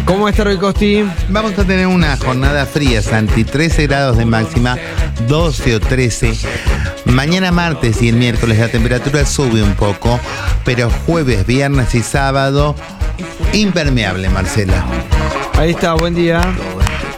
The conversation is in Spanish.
¿Cómo está Roy Costi? Vamos a tener una jornada fría, Santi, 13 grados de máxima, 12 o 13. Mañana martes y el miércoles la temperatura sube un poco, pero jueves, viernes y sábado, impermeable, Marcela. Ahí está, buen día.